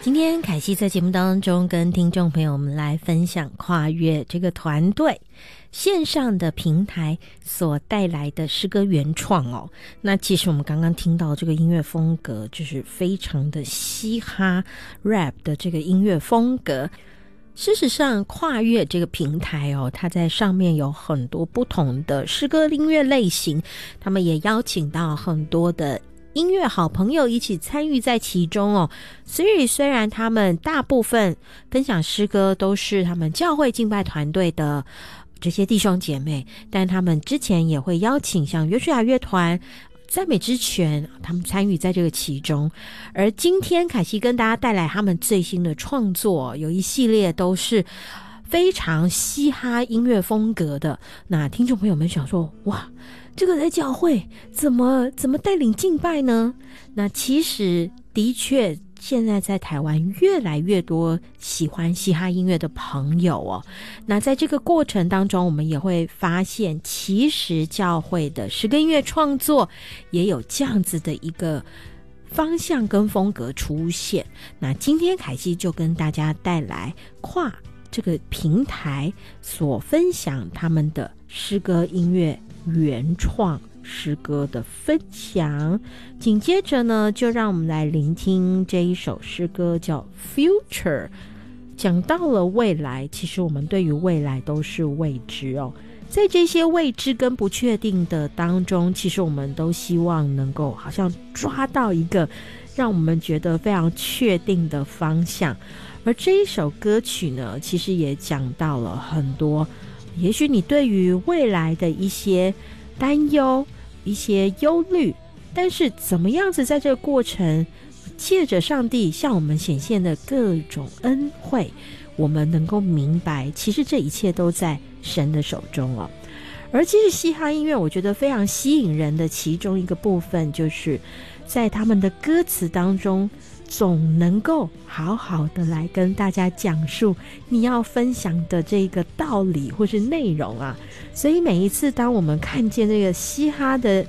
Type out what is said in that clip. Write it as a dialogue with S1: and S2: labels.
S1: 今天凯西在节目当中跟听众朋友们来分享跨越这个团队线上的平台所带来的诗歌原创哦。那其实我们刚刚听到这个音乐风格就是非常的嘻哈 rap 的这个音乐风格。事实上跨越这个平台哦，它在上面有很多不同的诗歌音乐类型，他们也邀请到很多的音乐好朋友一起参与在其中哦。所以虽然他们大部分分享诗歌都是他们教会敬拜团队的这些弟兄姐妹，但他们之前也会邀请像约书亚乐团、赞美之泉，他们参与在这个其中。而今天凯西跟大家带来他们最新的创作，有一系列都是非常嘻哈音乐风格的。那听众朋友们想说，哇，这个在教会怎么带领敬拜呢？那其实的确现在在台湾越来越多喜欢嘻哈音乐的朋友哦。那在这个过程当中，我们也会发现其实教会的诗歌音乐创作也有这样子的一个方向跟风格出现。那今天凯西就跟大家带来跨这个平台所分享他们的诗歌音乐原创诗歌的分享。紧接着呢，就让我们来聆听这一首诗歌叫 Future。 讲到了未来，其实我们对于未来都是未知哦。在这些未知跟不确定的当中，其实我们都希望能够好像抓到一个让我们觉得非常确定的方向。而这一首歌曲呢，其实也讲到了很多也许你对于未来的一些担忧、一些忧虑，但是怎么样子在这个过程借着上帝向我们显现的各种恩惠，我们能够明白其实这一切都在神的手中哦。而其实嘻哈音乐我觉得非常吸引人的其中一个部分，就是在他们的歌词当中总能够好好的来跟大家讲述你要分享的这个道理或是内容啊。所以每一次当我们看见这个嘻哈的